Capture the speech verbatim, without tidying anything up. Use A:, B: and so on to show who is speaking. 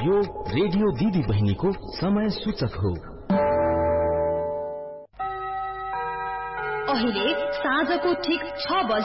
A: यो रेडियो दिदी बहिनीको समय सूचक हो।
B: अहिले साँझको ठीक छ बजे